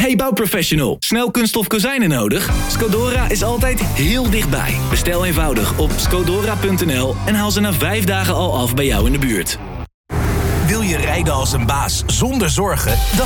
Hey bouwprofessional, snel kunststof kozijnen nodig? Scodora is altijd heel dichtbij. Bestel eenvoudig op scodora.nl en haal ze na 5 dagen al af bij jou in de buurt. Wil je rijden als een baas zonder zorgen? Dan